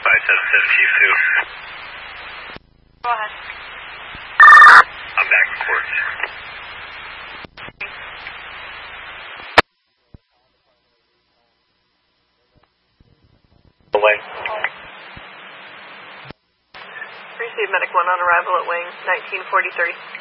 Go ahead. I'm back and forth. Wing. Received medic 1 on arrival at wing 1943.